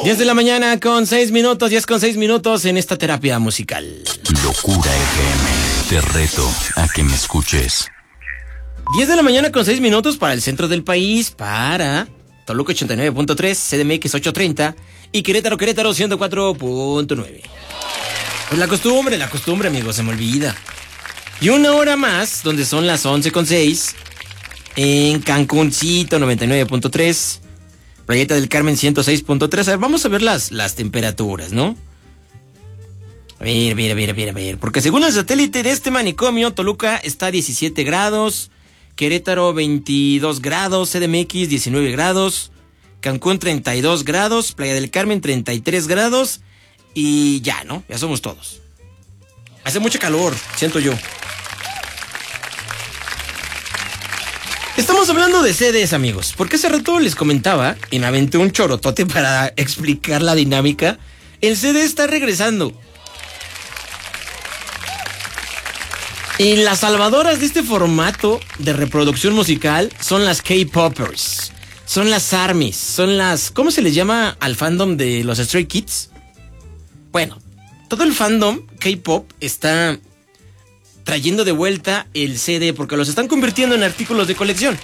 10 de la mañana con 6 minutos, 10 con 6 minutos en esta terapia musical. Locura FM, te reto a que me escuches. 10 de la mañana con 6 minutos para el centro del país, para Toluca 89.3, CDMX 830 y Querétaro 104.9. Pues la costumbre, amigos, se me olvida. Y una hora más, donde son las 11:06, en Cancuncito 99.3, Playeta del Carmen 106.3. A ver, vamos a ver las temperaturas, ¿no? A ver, porque según el satélite de este manicomio, Toluca está a 17 grados, Querétaro 22 grados, CDMX 19 grados, Cancún 32 grados, Playa del Carmen 33 grados y ya, ¿no? Ya somos todos. Hace mucho calor, siento yo. Estamos hablando de CDs, amigos, porque hace rato les comentaba y me aventé un chorotote para explicar la dinámica. El CD está regresando. Y las salvadoras de este formato de reproducción musical son las K-Poppers, son las ARMYs, son las... ¿Cómo se les llama al fandom de los Stray Kids? Bueno, todo el fandom K-Pop está trayendo de vuelta el CD porque los están convirtiendo en artículos de colección.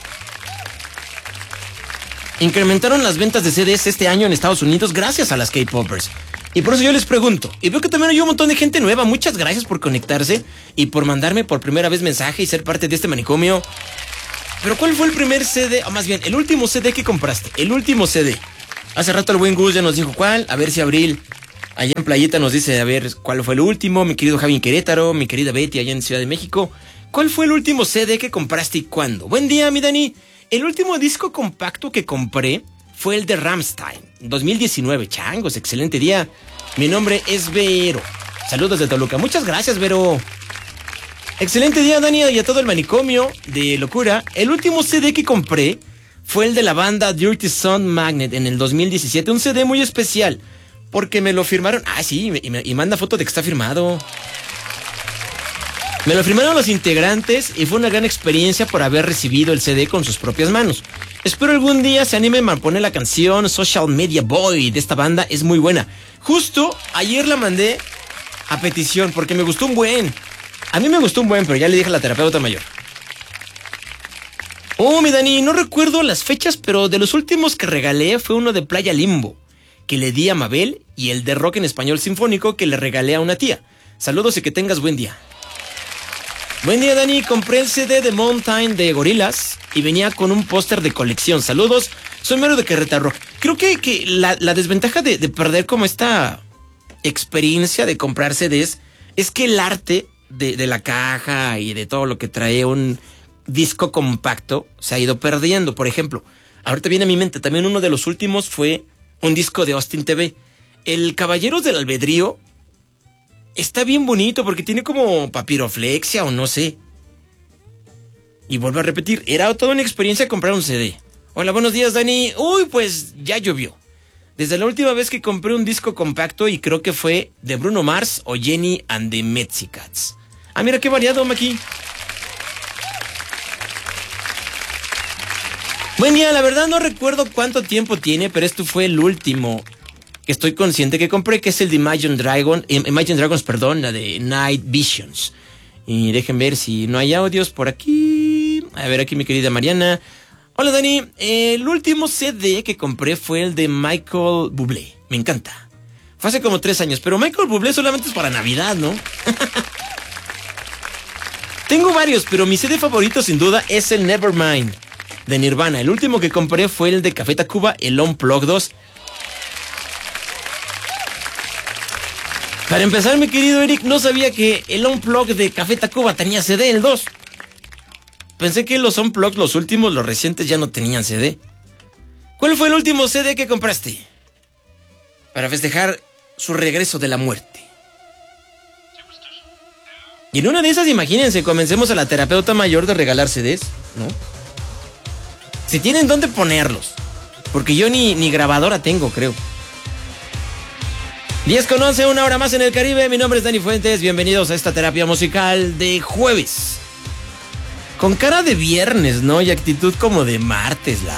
Incrementaron las ventas de CDs este año en Estados Unidos gracias a las K-Poppers. Y por eso yo les pregunto, y veo que también hay un montón de gente nueva. Muchas gracias por conectarse y por mandarme por primera vez mensaje y ser parte de este manicomio. Pero ¿cuál fue el primer CD? O más bien, el último CD que compraste. El último CD. Hace rato el buen Gus ya nos dijo cuál. A ver si Abril allá en Playita nos dice a ver cuál fue el último. Mi querido Javi en Querétaro, mi querida Betty allá en Ciudad de México. ¿Cuál fue el último CD que compraste y cuándo? Buen día, mi Dani. El último disco compacto que compré fue el de Rammstein, 2019. Changos, excelente día. Mi nombre es Vero. Saludos de Toluca. Muchas gracias, Vero. Excelente día, Dani, y a todo el manicomio de locura. El último CD que compré fue el de la banda Dirty Sound Magnet en el 2017. Un CD muy especial porque me lo firmaron. Ah, sí, y manda foto de que está firmado. Me lo firmaron los integrantes y fue una gran experiencia por haber recibido el CD con sus propias manos. Espero algún día se animen a poner la canción Social Media Boy de esta banda, es muy buena. Justo ayer la mandé a petición porque me gustó un buen. A mí me gustó un buen, pero ya le dije a la terapeuta mayor. Oh, mi Dani, no recuerdo las fechas, pero de los últimos que regalé fue uno de Playa Limbo, que le di a Mabel, y el de Rock en Español Sinfónico que le regalé a una tía. Saludos y que tengas buen día. Buen día, Dani. Compré el CD de Mountain de Gorillaz y venía con un póster de colección. Saludos. Soy Mero de Querétaro. Creo que la desventaja de perder como esta experiencia de comprar CDs es que el arte de la caja y de todo lo que trae un disco compacto se ha ido perdiendo. Por ejemplo, ahorita viene a mi mente también uno de los últimos fue un disco de Austin TV. El Caballeros del Albedrío está bien bonito porque tiene como papiroflexia o no sé. Y vuelvo a repetir, era toda una experiencia comprar un CD. Hola, buenos días, Dani. Uy, pues ya llovió. Desde la última vez que compré un disco compacto y creo que fue de Bruno Mars o Jenny and the Mexicats. Ah, mira qué variado, Maki. Buen día, la verdad no recuerdo cuánto tiempo tiene, pero esto fue el último que estoy consciente que compré, que es el de Imagine Dragons, la de Night Visions. Y dejen ver si no hay audios por aquí. A ver, aquí mi querida Mariana. Hola, Dani. El último CD que compré fue el de Michael Bublé. Me encanta. Fue hace como 3 años, pero Michael Bublé solamente es para Navidad, ¿no? Tengo varios, pero mi CD favorito sin duda es el Nevermind de Nirvana. El último que compré fue el de Café Tacuba, el Unplugged 2. Para empezar, mi querido Eric, no sabía que el Unplugged de Café Tacuba tenía CD, el 2. Pensé que los Unplugged, los últimos, los recientes, ya no tenían CD. ¿Cuál fue el último CD que compraste? Para festejar su regreso de la muerte. Y en una de esas, imagínense, comencemos a la terapeuta mayor de regalar CDs, ¿no? Si tienen dónde ponerlos. Porque yo ni grabadora tengo, creo. 10:11, una hora más en el Caribe. Mi nombre es Dani Fuentes. Bienvenidos a esta terapia musical de jueves. Con cara de viernes, ¿no? Y actitud como de martes, la